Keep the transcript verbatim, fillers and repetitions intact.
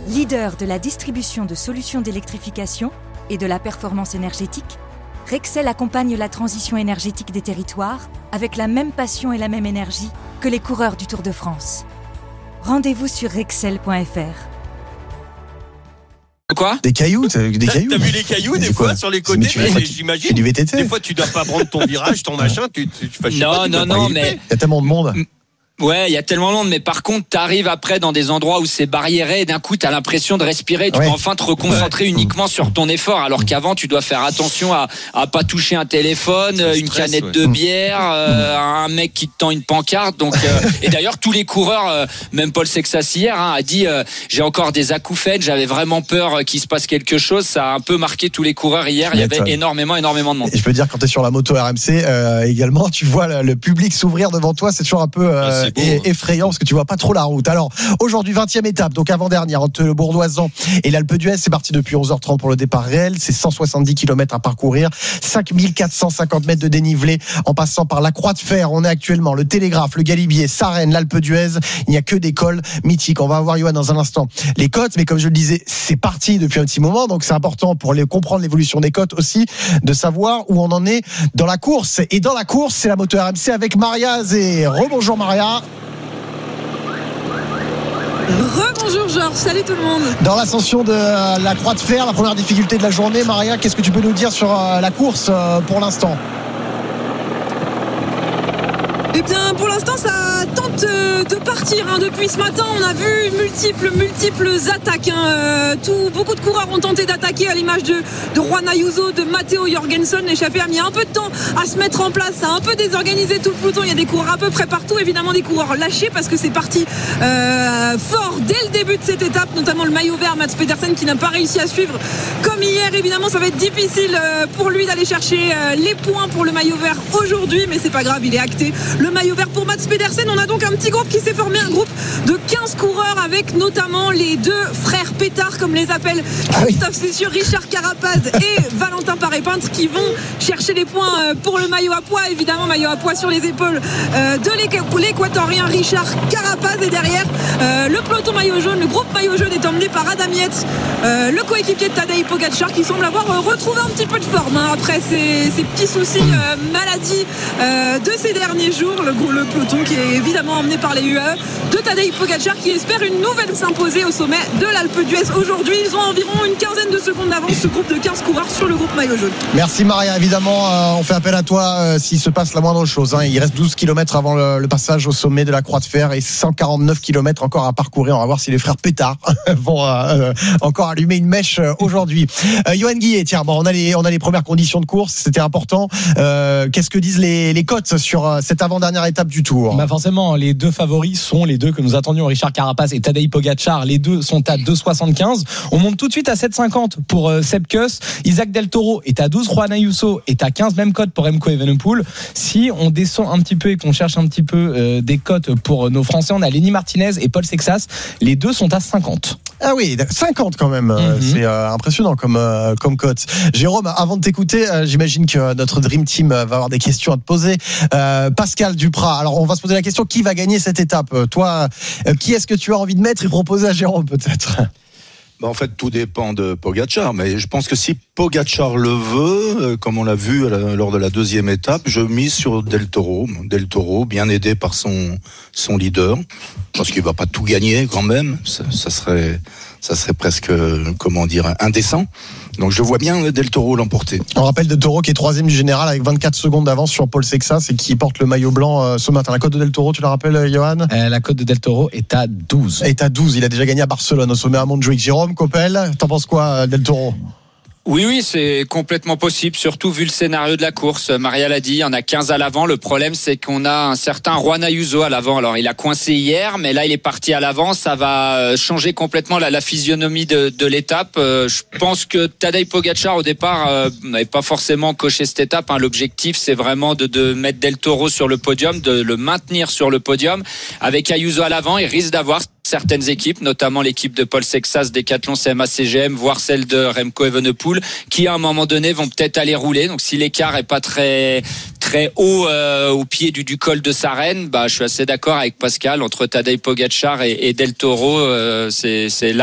Leader de la distribution de solutions d'électrification et de la performance énergétique, Rexel accompagne la transition énergétique des territoires avec la même passion et la même énergie que les coureurs du Tour de France. Rendez-vous sur rexel point f r. Quoi ? Des cailloux, t'as, des t'as, cailloux. T'as vu les cailloux des quoi fois sur les côtés, mais, mais j'imagine. C'est du V T T. Des fois, tu dois pas prendre ton virage, ton machin, tu, tu, tu, tu non, pas, tu non, non, mais il y a tellement de monde. Ouais, il y a tellement de monde, mais par contre, t'arrives après dans des endroits où c'est barriéré et d'un coup, t'as l'impression de respirer. Tu ouais. peux enfin te reconcentrer ouais. uniquement sur ton effort, alors qu'avant, tu dois faire attention à à pas toucher un téléphone, c'est une stress, canette ouais. de bière, euh, un mec qui te tend une pancarte. Donc, euh, et d'ailleurs, tous les coureurs, euh, même Paul Sexas hier hein, a dit, euh, j'ai encore des acouphènes, j'avais vraiment peur euh, qu'il se passe quelque chose. Ça a un peu marqué tous les coureurs hier. Il y avait énormément, énormément de monde. Et je peux dire, quand t'es sur la moto R M C euh, également, tu vois le, le public s'ouvrir devant toi, c'est toujours un peu euh, beau, é- hein. effrayant. Parce que tu vois pas trop la route. Alors aujourd'hui vingtième étape, donc avant-dernière entre le Bourdoisan et l'Alpe d'Huez. C'est parti depuis onze heures trente pour le départ réel. C'est cent soixante-dix kilomètres à parcourir, cinq mille quatre cent cinquante mètres de dénivelé en passant par la Croix de Fer. On est actuellement le Télégraphe, le Galibier, Sarenne, l'Alpe d'Huez. Il n'y a que des cols mythiques. On va avoir Johan dans un instant les côtes, mais comme je le disais, c'est parti depuis un petit moment, donc c'est important pour les, comprendre l'évolution des côtes aussi, de savoir où on en est dans la course. Et dans la course, c'est la moto R M C avec Maria Azé. Rebonjour Maria. Rebonjour Georges, salut tout le monde. Dans l'ascension de la Croix de Fer, la première difficulté de la journée, Maria, qu'est-ce que tu peux nous dire sur la course pour l'instant ? Eh bien, pour l'instant, ça tente de partir. Hein. Depuis ce matin, on a vu multiples, multiples attaques. Hein. Euh, tout, beaucoup de coureurs ont tenté d'attaquer à l'image de, de Juan Ayuso, de Matteo Jorgensen. L'échappée a mis un peu de temps à se mettre en place. Ça a un peu désorganisé tout le peloton. Il y a des coureurs à peu près partout. Évidemment, des coureurs lâchés parce que c'est parti euh, fort dès le début de cette étape. Notamment le maillot vert, Mats Pedersen, qui n'a pas réussi à suivre comme hier. Évidemment, ça va être difficile pour lui d'aller chercher les points pour le maillot vert aujourd'hui. Mais c'est pas grave, il est acté. Le maillot vert pour Mats Pedersen. On a donc un petit groupe qui s'est formé, un groupe de quinze coureurs avec notamment les deux frères pétards, comme les appelle Christophe Cessieux, Richard Carapaz et Valentin Paré-Peintre, qui vont chercher les points pour le maillot à pois. Évidemment, maillot à pois sur les épaules de l'équatorien Richard Carapaz. Et derrière, le peloton maillot jaune, le groupe maillot jaune est emmené par Adam Yates, le coéquipier de Tadej Pogačar, qui semble avoir retrouvé un petit peu de forme hein, après ces, ces petits soucis euh, maladie euh, de ces derniers jours. Le, le peloton qui est évidemment emmené par les U A E de Tadej Pogačar, qui espère une nouvelle s'imposer au sommet de l'Alpe d'Huez aujourd'hui. Ils ont environ une quinzaine de secondes d'avance, ce groupe de quinze coureurs sur le groupe maillot jaune. Merci Maria, évidemment euh, on fait appel à toi euh, s'il se passe la moindre chose hein. Il reste douze kilomètres avant le, le passage au sommet de la Croix de Fer et cent quarante-neuf kilomètres encore à parcourir. On va voir si les frères Pétard vont euh, encore allumer une mèche euh, aujourd'hui. euh, Johan Guillet, tiens bon, on, a les, on a les premières conditions de course, c'était important. euh, Qu'est-ce que disent les, les cotes sur euh, cette avant-dernière étape du Tour? Bah forcément, les deux favoris sont les deux que nous attendions, Richard Carapaz et Tadej Pogačar. Les deux sont à deux virgule soixante-quinze. On monte tout de suite à sept virgule cinquante pour euh, Sepp Kuss. Isaac Del Toro est à douze. Juan Ayuso est à quinze. Même cote pour Remco Evenepoel. Si on descend un petit peu et qu'on cherche un petit peu euh, des cotes pour nos Français, on a Lenny Martinez et Paul Sexas. Les deux sont à cinquante. Ah oui, cinquante quand même. Mm-hmm. C'est euh, impressionnant comme euh, comme cote. Jérôme, avant de t'écouter, euh, j'imagine que notre Dream Team va avoir des questions à te poser. Euh, Pascal Duprat. Alors, on va se poser la question, qui va gagner cette étape? Toi, euh, qui est-ce que tu as envie de mettre et proposer à Jérôme peut-être? Bah en fait, tout dépend de Pogačar, mais je pense que si Pogačar le veut, euh, comme on l'a vu la, lors de la deuxième étape, je mise sur Del Toro. Del Toro, bien aidé par son son leader, parce qu'il va pas tout gagner quand même. Ça, ça serait ça serait presque, comment dire, indécent. Donc je vois bien Del Toro l'emporter. On rappelle Del Toro qui est troisième du général avec vingt-quatre secondes d'avance sur Paul Sexas et qui porte le maillot blanc euh, ce matin. La cote de Del Toro, tu la rappelles, Johan? euh, La cote de Del Toro est à douze. Est à douze. Il a déjà gagné à Barcelone au sommet à Montjuic. Jérôme Coppel, t'en penses quoi, Del Toro? Oui, oui, c'est complètement possible, surtout vu le scénario de la course. Maria l'a dit, il y en a quinze à l'avant. Le problème, c'est qu'on a un certain Juan Ayuso à l'avant. Alors, il a coincé hier, mais là, il est parti à l'avant. Ça va changer complètement la, la physionomie de, de l'étape. Euh, je pense que Tadej Pogačar, au départ, euh, n'avait pas forcément coché cette étape. Hein. L'objectif, c'est vraiment de, de mettre Del Toro sur le podium, de le maintenir sur le podium. Avec Ayuso à l'avant, il risque d'avoir certaines équipes, notamment l'équipe de Paul Sexas, Decathlon, C M A C G M, voire celle de Remco Evenepoel, qui à un moment donné vont peut-être aller rouler. Donc si l'écart est pas très très haut euh, au pied du, du col de Sarenne, bah je suis assez d'accord avec Pascal, entre Tadej Pogačar et, et Del Toro, euh, c'est c'est là